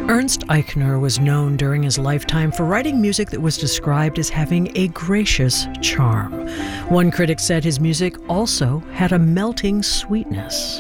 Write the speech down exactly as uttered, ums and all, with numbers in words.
Ernst Eichner was known during his lifetime for writing music that was described as having a gracious charm. One critic said his music also had a melting sweetness.